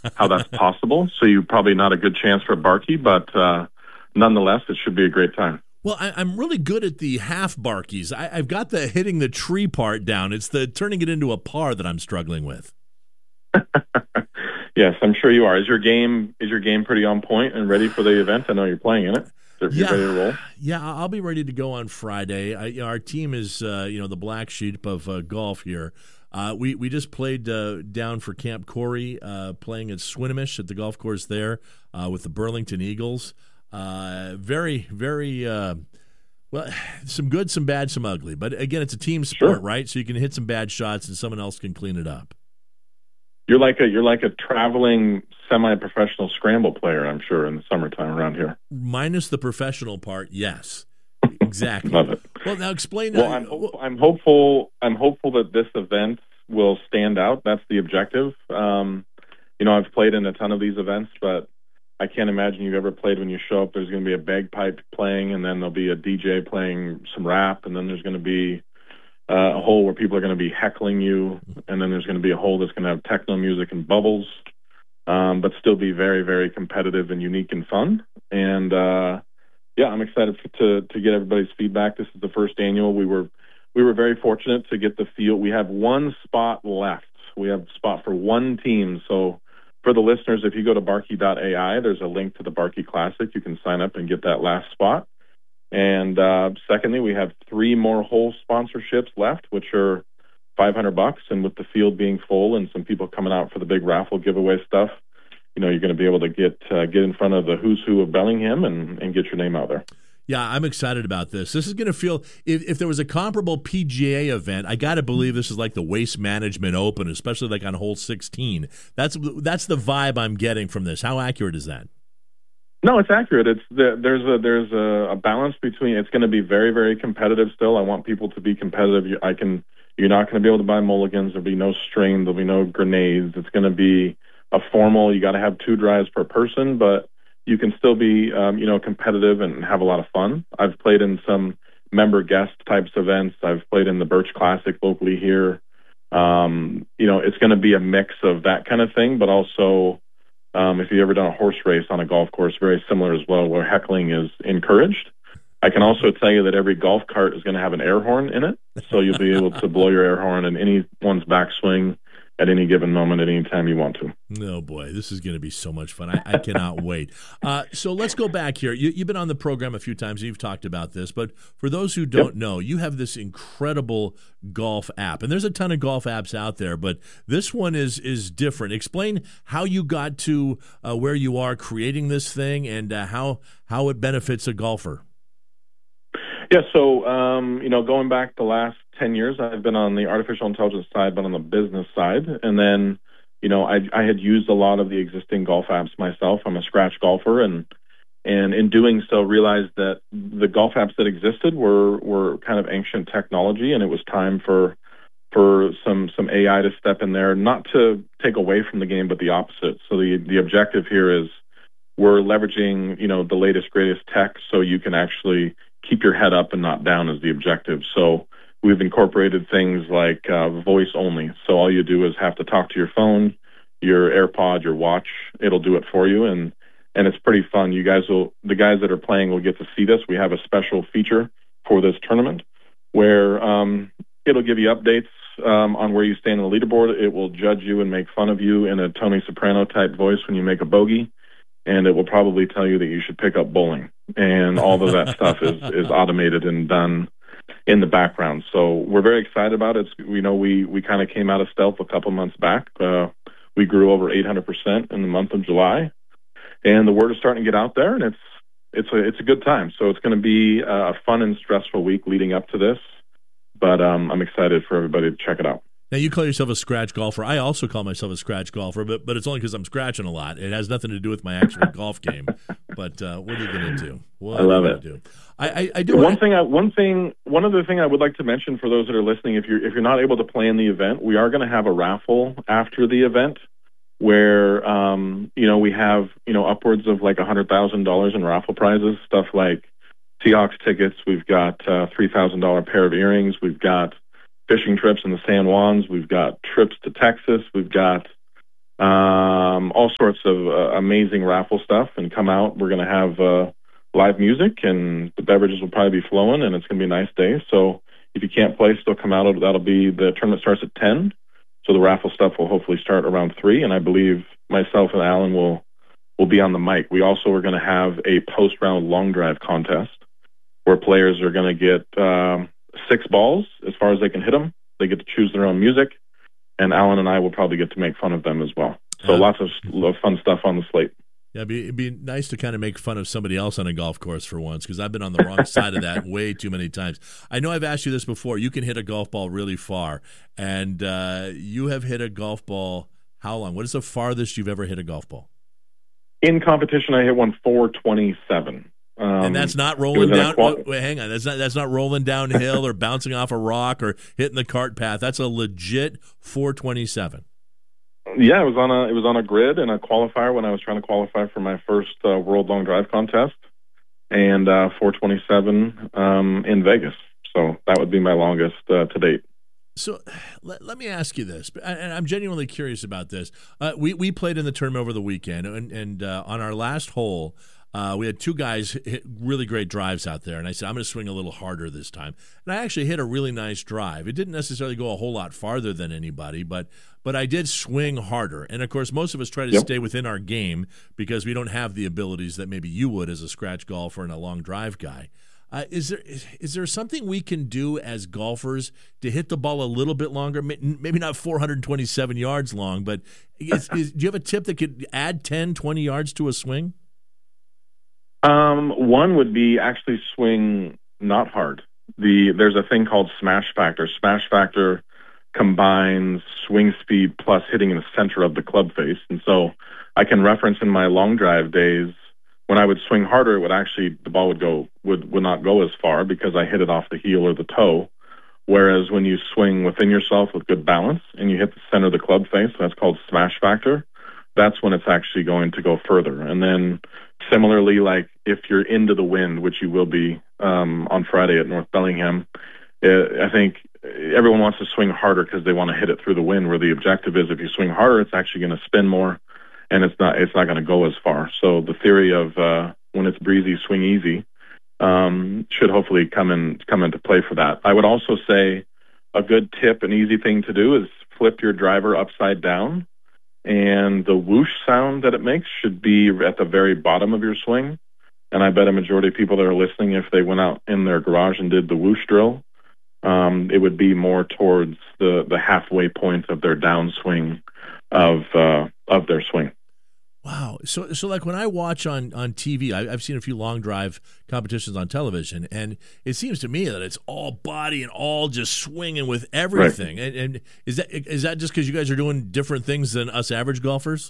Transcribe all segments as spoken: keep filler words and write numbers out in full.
how that's possible. So you probably not a good chance for Barkey, but uh, nonetheless, it should be a great time. Well, I, I'm really good at the half Barkeys. I, I've got the hitting the tree part down. It's the turning it into a par that I'm struggling with. Yes, I'm sure you are. Is your game is your game pretty on point and ready for the event? I know you're playing in it. So yeah, ready to roll? Yeah, I'll be ready to go on Friday. I, you know, our team is, uh, you know, the black sheep of uh, golf here. Uh, we we just played uh, down for Camp Corey, uh, playing at Swinomish at the golf course there uh, with the Burlington Eagles. Uh, very, very, uh, well, some good, some bad, some ugly. But again, it's a team sport, Sure. right? So you can hit some bad shots and someone else can clean it up. You're like a you're like a traveling semi-professional scramble player, I'm sure, in the summertime around here. Minus the professional part, yes, exactly. Love it. Well, now explain. Well, uh, I'm, hope, I'm hopeful. I'm hopeful that this event will stand out. That's the objective. Um, you know, I've played in a ton of these events, but I can't imagine you've ever played when you show up. There's going to be a bagpipe playing, and then there'll be a D J playing some rap, and then there's going to be Uh, a hole where people are going to be heckling you, and then there's going to be a hole that's going to have techno music and bubbles, um, but still be very, very competitive and unique and fun. And uh, yeah, I'm excited for, to to get everybody's feedback. This is the first annual. We were we were very fortunate to get the field. We have one spot left. We have a spot for one team. So for the listeners, if you go to Barkey dot A I, there's a link to the Barkey Classic. You can sign up and get that last spot. And uh, secondly, we have three more hole sponsorships left, which are five hundred bucks. And with the field being full and some people coming out for the big raffle giveaway stuff, you know, you're going to be able to get uh, get in front of the who's who of Bellingham and, and get your name out there. Yeah, I'm excited about this. This is going to feel, if, if there was a comparable P G A event, I got to believe this is like the Waste Management Open, especially like on hole sixteen. That's that's the vibe I'm getting from this. How accurate is that? No, it's accurate. It's the, there's a there's a, a balance between. It's going to be very very competitive. Still, I want people to be competitive. I can. You're not going to be able to buy mulligans. There'll be no string. There'll be no grenades. It's going to be a formal. You got to have two drives per person, but you can still be um, you know competitive and have a lot of fun. I've played in some member guest types events. I've played in the Birch Classic locally here. Um, you know, it's going to be a mix of that kind of thing, but also. Um, if you've ever done a horse race on a golf course, very similar as well, where heckling is encouraged. I can also tell you that every golf cart is going to have an air horn in it, so you'll be able to blow your air horn in anyone's backswing at any given moment, at any time you want to. Oh, boy, this is going to be so much fun. I, I cannot wait. Uh, so let's go back here. You, you've been on the program a few times. You've talked about this. But for those who don't yep. know, you have this incredible golf app. And there's a ton of golf apps out there, but this one is is different. Explain how you got to uh, where you are creating this thing and uh, how how it benefits a golfer. Yeah, so, um, you know, going back the last ten years, I've been on the artificial intelligence side, but on the business side. And then, you know, I, I had used a lot of the existing golf apps myself. I'm a scratch golfer, and and in doing so, realized that the golf apps that existed were were kind of ancient technology, and it was time for for some some A I to step in there, not to take away from the game, but the opposite. So the the objective here is we're leveraging, you know, the latest, greatest tech so you can actually keep your head up and not down is the objective. So we've incorporated things like uh, voice only. So all you do is have to talk to your phone, your AirPod, your watch. It'll do it for you, and and it's pretty fun. You guys will, the guys that are playing will get to see this. We have a special feature for this tournament where um, it'll give you updates um, on where you stand on the leaderboard. It will judge you and make fun of you in a Tony Soprano type voice when you make a bogey. And it will probably tell you that you should pick up bowling. And all of that stuff is, is automated and done in the background. So we're very excited about it. It's, you know, we, we kind of came out of stealth a couple months back. Uh, we grew over eight hundred percent in the month of July. And the word is starting to get out there, and it's it's a, it's a good time. So it's going to be a fun and stressful week leading up to this. But um, I'm excited for everybody to check it out. Now, you call yourself a scratch golfer. I also call myself a scratch golfer, but but it's only because I'm scratching a lot. It has nothing to do with my actual golf game. But uh, what are you going to do? What I love it. Do? I, I, I do. One I, thing, I, one thing, one other thing I would like to mention for those that are listening: if you're if you're not able to play in the event, we are going to have a raffle after the event, where um, you know we have you know upwards of like a hundred thousand dollars in raffle prizes, stuff like Seahawks tickets. We've got uh, three thousand dollar pair of earrings. We've got fishing trips in the San Juans. We've got trips to Texas. We've got um, all sorts of uh, amazing raffle stuff. And come out, we're going to have uh, live music, and the beverages will probably be flowing, and it's going to be a nice day. So if you can't play, still come out. That'll be, the tournament starts at ten, so the raffle stuff will hopefully start around three, and I believe myself and Alan will will be on the mic. We also are going to have a post-round long drive contest where players are going to get um, six balls as far as they can hit them. They get to choose their own music, and Alan and I will probably get to make fun of them as well. So Yeah. lots of, of fun stuff on the slate. Yeah, it'd be, it'd be nice to kind of make fun of somebody else on a golf course for once, because I've been on the wrong side of that way too many times. I know I've asked you this before. You can hit a golf ball really far, and uh, you have hit a golf ball how long? What is the farthest you've ever hit a golf ball? In competition, I hit one four twenty-seven. Um, And that's not it rolling was in a down. qual- wait, wait, hang on, that's not that's not rolling downhill or bouncing off a rock or hitting the cart path. That's a legit four twenty-seven. Yeah, it was on a it was on a grid in a qualifier when I was trying to qualify for my first uh, World Long Drive contest, and uh, four twenty-seven um, in Vegas. So that would be my longest uh, to date. So let, let me ask you this, and I'm genuinely curious about this. Uh, we we played in the tournament over the weekend, and and uh, on our last hole, uh, we had two guys hit really great drives out there, and I said, I'm going to swing a little harder this time. And I actually hit a really nice drive. It didn't necessarily go a whole lot farther than anybody, but but I did swing harder. And, of course, most of us try to Yep. stay within our game because we don't have the abilities that maybe you would as a scratch golfer and a long drive guy. Uh, is there is, is there something we can do as golfers to hit the ball a little bit longer? May- Maybe not four hundred twenty-seven yards long, but is, is, do you have a tip that could add ten, twenty yards to a swing? Um, one would be actually swing not hard. The there's a thing called smash factor. Smash factor combines swing speed plus hitting in the center of the club face, and so I can reference in my long drive days when I would swing harder, it would actually the ball would go would would not go as far because I hit it off the heel or the toe. Whereas when you swing within yourself with good balance and you hit the center of the club face, that's called smash factor. That's when it's actually going to go further. And then similarly, like if you're into the wind, which you will be um, on Friday at North Bellingham, uh, I think everyone wants to swing harder because they want to hit it through the wind. Where the objective is, if you swing harder, it's actually going to spin more, and it's not it's not going to go as far. So the theory of uh, when it's breezy, swing easy um, should hopefully come in come into play for that. I would also say a good tip, an easy thing to do is flip your driver upside down, and the whoosh sound that it makes should be at the very bottom of your swing. And I bet a majority of people that are listening, if they went out in their garage and did the whoosh drill, um, it would be more towards the, the halfway point of their downswing of uh, of their swing. Wow. So, so like when I watch on, on T V, I, I've seen a few long drive competitions on television, and it seems to me that it's all body and all just swinging with everything. Right. And, and is that is that just because you guys are doing different things than us average golfers?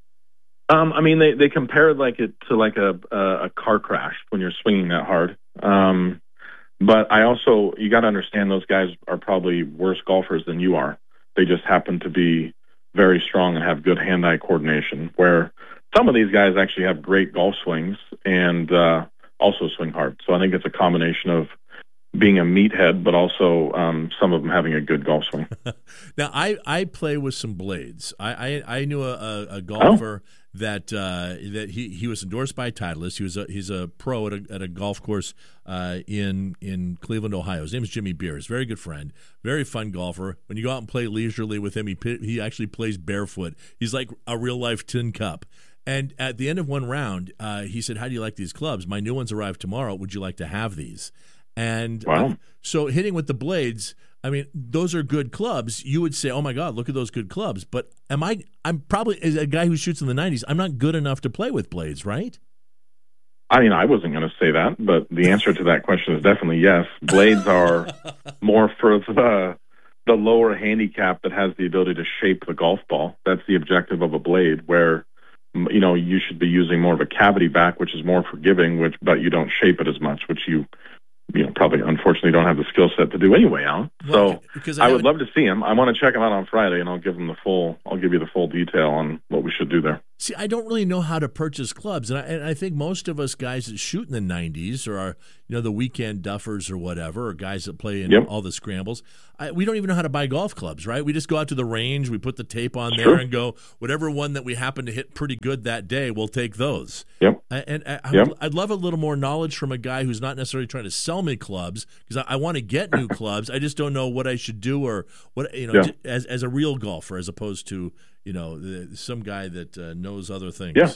Um, I mean, they, they compared like it to like a, a a car crash when you're swinging that hard. Um, but I also, you got to understand those guys are probably worse golfers than you are. They just happen to be very strong and have good hand-eye coordination, where some of these guys actually have great golf swings and uh, also swing hard. So I think it's a combination of being a meathead, but also um, some of them having a good golf swing. Now, I, I play with some blades. I I, I knew a, a, a golfer oh. that uh, that he, he was endorsed by Titleist. He was a, he's a pro at a, at a golf course uh, in in Cleveland, Ohio. His name is Jimmy Beers. Very good friend, very fun golfer. When you go out and play leisurely with him, he he actually plays barefoot. He's like a real life tin cup. And at the end of one round, uh, he said, "How do you like these clubs? My new ones arrived tomorrow. Would you like to have these?" And wow. uh, so hitting with the blades, I mean, those are good clubs. You would say, "Oh my God, look at those good clubs." But am I? I'm probably as a guy who shoots in the nineties. I'm not good enough to play with blades, right? I mean, I wasn't going to say that, but the answer to that question is definitely yes. Blades are more for the the lower handicap that has the ability to shape the golf ball. That's the objective of a blade, where you know you should be using more of a cavity back, which is more forgiving, which but you don't shape it as much, which you. You know, probably unfortunately don't have the skill set to do anyway, Alan. Well, so I, I would love to see him. I want to check him out on Friday, and I'll give him the full. I'll give you the full detail on what we should do there. See, I don't really know how to purchase clubs, and I, and I think most of us guys that shoot in the nineties or are, you know, the weekend duffers or whatever, or guys that play in Yep. all the scrambles, I, we don't even know how to buy golf clubs, right? We just go out to the range, we put the tape on there, Sure. and go, whatever one that we happen to hit pretty good that day, we'll take those. Yep. I, and I, I Yep. would, I'd love a little more knowledge from a guy who's not necessarily trying to sell me clubs, because I, I want to get new clubs. I just don't know what I should do, or what, you know, Yeah. j- as as a real golfer, as opposed to, you know, the, some guy that uh, knows other things. Yeah.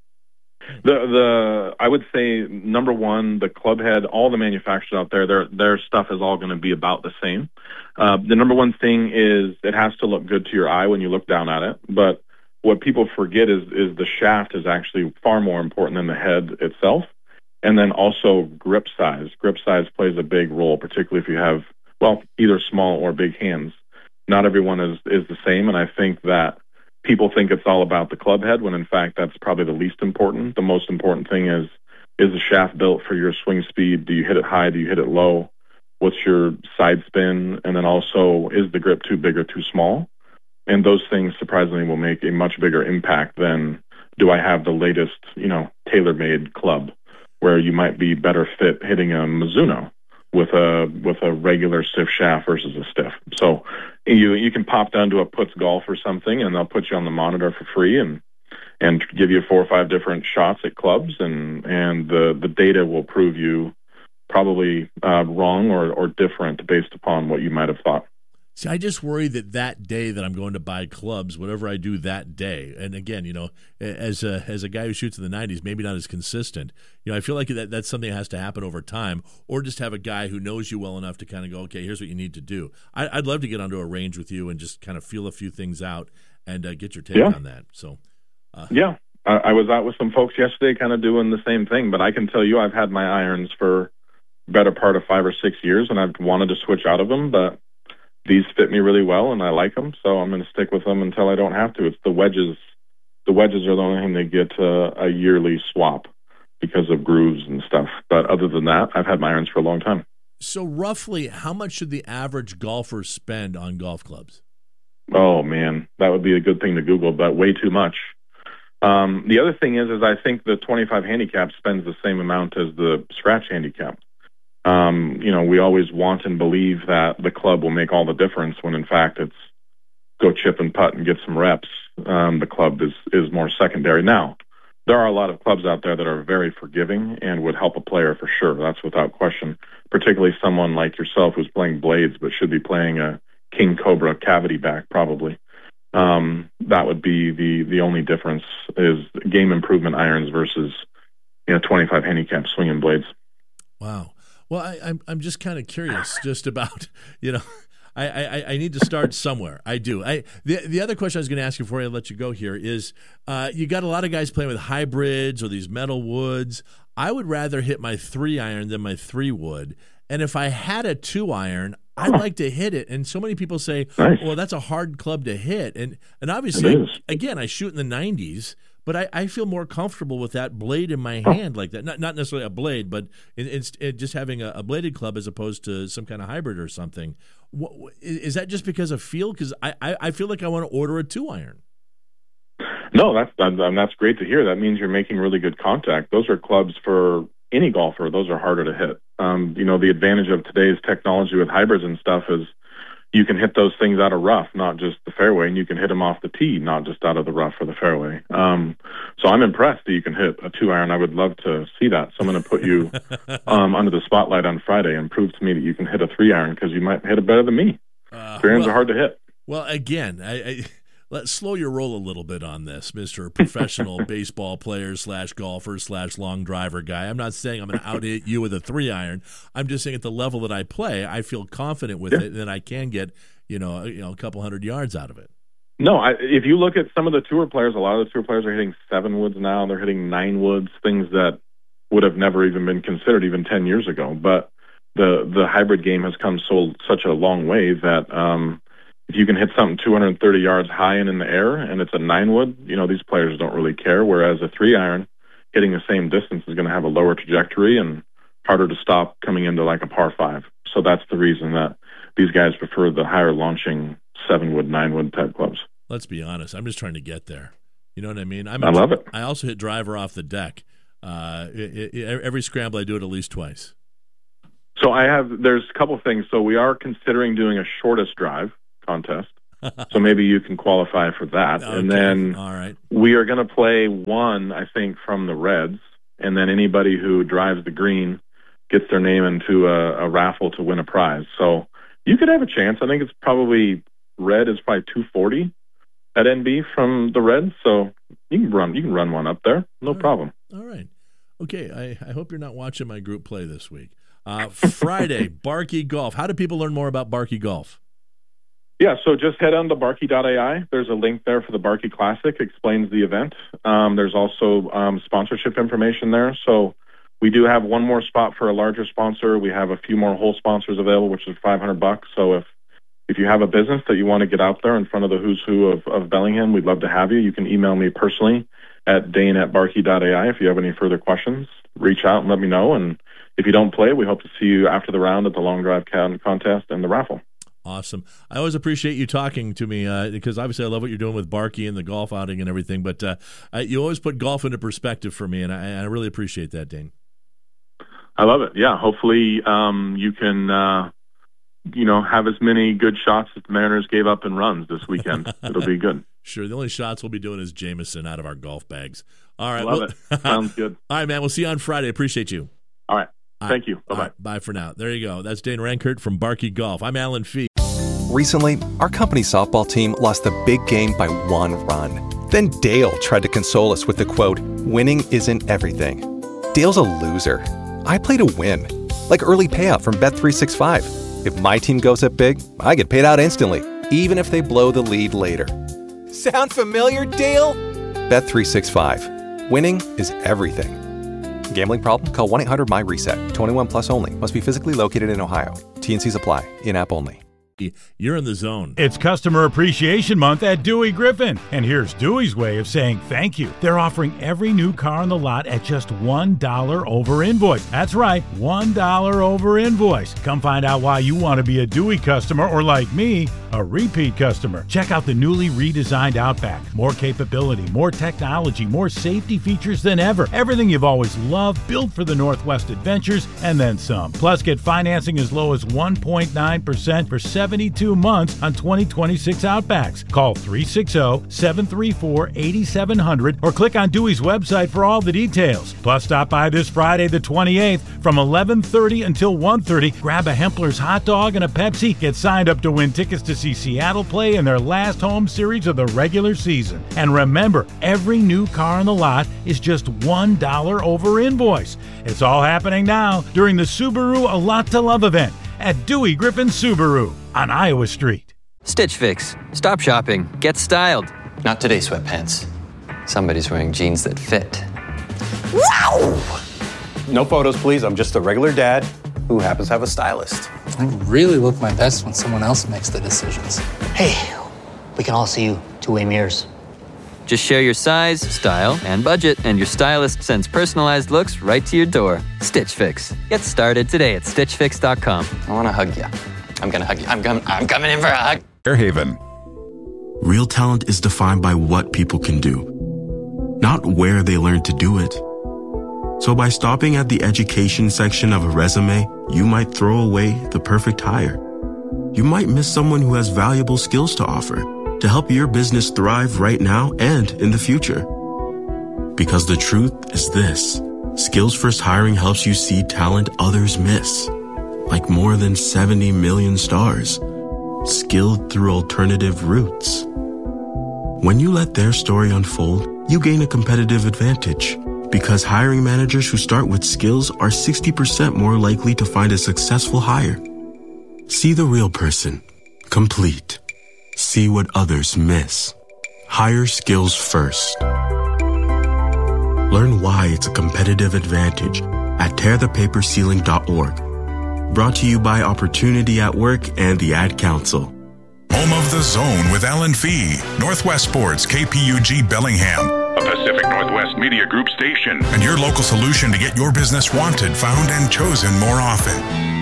The the I would say number one, the club head, all the manufacturers out there, their their stuff is all going to be about the same. Uh, the number one thing is it has to look good to your eye when you look down at it. But what people forget is is the shaft is actually far more important than the head itself. And then also grip size. Grip size plays a big role, particularly if you have, well, either small or big hands. Not everyone is is the same, and I think that people think it's all about the club head when in fact that's probably the least important. The most important thing is, is the shaft built for your swing speed? Do you hit it high? Do you hit it low? What's your side spin? And then also, is the grip too big or too small? And those things surprisingly will make a much bigger impact than, do I have the latest, you know, tailor-made club, where you might be better fit hitting a Mizuno with a with a regular stiff shaft versus a stiff. So you you can pop down to a Puts Golf or something, and they'll put you on the monitor for free and and give you four or five different shots at clubs, and and the the data will prove you probably uh, wrong or or different based upon what you might have thought. See, I just worry that that day that I'm going to buy clubs, whatever I do that day, and again, you know, as a as a guy who shoots in the nineties, maybe not as consistent, you know, I feel like that that's something that has to happen over time, or just have a guy who knows you well enough to kind of go, okay, here's what you need to do. I, I'd love to get onto a range with you and just kind of feel a few things out and uh, get your take Yeah. on that. So, uh, Yeah, I, I was out with some folks yesterday kind of doing the same thing, but I can tell you I've had my irons for better part of five or six years, and I've wanted to switch out of them, but these fit me really well, and I like them, so I'm going to stick with them until I don't have to. It's the wedges. The wedges are the only thing that get uh, a yearly swap because of grooves and stuff. But other than that, I've had my irons for a long time. so roughly, how much should the average golfer spend on golf clubs? Oh, man, that would be a good thing to Google, but way too much. Um, the other thing is, is I think the twenty-five handicap spends the same amount as the scratch handicap. Um, you know, we always want and believe that the club will make all the difference when in fact it's go chip and putt and get some reps. Um, the club is, is more secondary. Now, there are a lot of clubs out there that are very forgiving and would help a player for sure. That's without question, particularly someone like yourself who's playing blades but should be playing a King Cobra cavity back probably. Um, that would be the, the only difference is game improvement irons versus, you know, twenty-five handicap swinging blades. Wow. Well, I, I'm I'm just kind of curious, just about, you know, I, I, I need to start somewhere. I do. I the the other question I was going to ask you before I let you go here is, uh, you got a lot of guys playing with hybrids or these metal woods. I would rather hit my three iron than my three wood, and if I had a two iron, I'd like to hit it. And so many people say, Nice. well, that's a hard club to hit, and and It obviously, is. again, I shoot in the nineties. But I, I feel more comfortable with that blade in my hand like that. Not not necessarily a blade, but in, in, in just having a, a bladed club as opposed to some kind of hybrid or something. What, is that just because of feel? Because I, I, I feel like I want to order a two iron. No, that's that, that's great to hear. That means you're making really good contact. Those are clubs for any golfer. Those are harder to hit. Um, you know, the advantage of today's technology with hybrids and stuff is you can hit those things out of rough, not just the fairway, and you can hit them off the tee, not just out of the rough or the fairway. Um, so I'm impressed that you can hit a two iron. I would love to see that. So I'm going to put you um, under the spotlight on Friday and prove to me that you can hit a three iron because you might hit it better than me. Uh, Three irons well, are hard to hit. Well, again, I, I, let's slow your roll a little bit on this, Mister Professional baseball player slash golfer slash long driver guy. I'm not saying I'm going to out hit you with a three iron. I'm just saying at the level that I play, I feel confident with Yeah. it, and that I can get you know you know a couple hundred yards out of it. No, I, if you look at some of the tour players, a lot of the tour players are hitting seven woods now. They're hitting nine woods, things that would have never even been considered even ten years ago. But the the hybrid game has come so such a long way that um, if you can hit something two hundred thirty yards high and in the air, and it's a nine wood, you know these players don't really care. Whereas a three iron hitting the same distance is going to have a lower trajectory and harder to stop coming into like a par five. So that's the reason that these guys prefer the higher launching seven wood, nine wood type clubs. Let's be honest. I'm just trying to get there. You know what I mean? I'm I a, love it. I also hit driver off the deck. Uh, it, it, every scramble I do it at least twice. So I have, there's a couple of things. So we are considering doing a shortest drive contest. So maybe you can qualify for that. Okay. And then All right. we are going to play one, I think, from the reds. And then anybody who drives the green gets their name into a, a raffle to win a prize. So you could have a chance. I think it's probably, red is probably two forty at N B from the reds. So you can run, you can run one up there. No All right. problem. All right. Okay. I, I hope you're not watching my group play this week. Uh, Friday, Barkey Golf. How do people learn more about Barkey Golf? Yeah, so just head on to Barkey dot A I. There's a link there for the Barkey Classic. Explains the event. Um, there's also um, sponsorship information there. So we do have one more spot for a larger sponsor. We have a few more whole sponsors available, which is five hundred bucks. So if if you have a business that you want to get out there in front of the who's who of, of Bellingham, we'd love to have you. You can email me personally at Dane at Barkey dot A I if you have any further questions. Reach out and let me know. And if you don't play, we hope to see you after the round at the long drive contest and the raffle. Awesome. I always appreciate you talking to me uh, because obviously I love what you're doing with Barkey and the golf outing and everything, but uh, you always put golf into perspective for me, and I, I really appreciate that, Dane. I love it. Yeah, hopefully um, you can, uh, you know, have as many good shots as the Mariners gave up in runs this weekend. It'll be good. Sure. The only shots we'll be doing is Jameson out of our golf bags. All right. Love well, it. Sounds good. All right, man. We'll see you on Friday. Appreciate you. All right. Thank you. Bye-bye. Right, bye for now. There you go. That's Dane Rankert from Barkey Golf. I'm Alan Fee. Recently, our company softball team lost the big game by one run. Then Dale tried to console us with the quote, "Winning isn't everything." Dale's a loser. I play to win. Like early payout from Bet three sixty-five. If my team goes up big, I get paid out instantly, even if they blow the lead later. Sound familiar, Dale? Bet three sixty-five. Winning is everything. Gambling problem? Call one eight hundred M Y reset. twenty-one plus only. Must be physically located in Ohio. T and Cs apply. In-app only. You're in the zone. It's Customer Appreciation Month at Dewey Griffin. And here's Dewey's way of saying thank you. They're offering every new car on the lot at just one dollar over invoice. That's right, one dollar over invoice. Come find out why you want to be a Dewey customer or, like me, a repeat customer. Check out the newly redesigned Outback. More capability, more technology, more safety features than ever. Everything you've always loved, built for the Northwest adventures, and then some. Plus, get financing as low as one point nine percent for seventy-two months on twenty twenty-six Outbacks. Call three six zero, seven three four, eight seven zero zero or click on Dewey's website for all the details. Plus, stop by this Friday the twenty-eighth from eleven thirty until one thirty. Grab a Hempler's hot dog and a Pepsi. Get signed up to win tickets to see Seattle play in their last home series of the regular season. And remember, every new car on the lot is just one dollar over invoice. It's all happening now during the Subaru A Lot to Love event at Dewey Griffin Subaru on Iowa Street. Stitch Fix. Stop shopping. Get styled. Not today, sweatpants. Somebody's wearing jeans that fit. Wow! No photos, please. I'm just a regular dad who happens to have a stylist. I really look my best when someone else makes the decisions. Hey, we can all see you two-way mirrors. Just share your size, style, and budget, and your stylist sends personalized looks right to your door. Stitch Fix. Get started today at stitch fix dot com. I want to hug you. I'm going to hug you. I'm, com- I'm coming in for a hug. Fairhaven. Real talent is defined by what people can do, not where they learn to do it. So by stopping at the education section of a resume, you might throw away the perfect hire. You might miss someone who has valuable skills to offer to help your business thrive right now and in the future. Because the truth is this: Skills First Hiring helps you see talent others miss, like more than seventy million stars, skilled through alternative routes. When you let their story unfold, you gain a competitive advantage, because hiring managers who start with skills are sixty percent more likely to find a successful hire. See the real person, complete. See what others miss. Hire skills first. Learn why it's a competitive advantage at tear the paper ceiling dot org. Brought to you by Opportunity at Work and the Ad Council. Home of the Zone with Alan Fee. Northwest Sports, K P U G Bellingham. A Pacific Northwest Media Group station. And your local solution to get your business wanted, found, and chosen more often.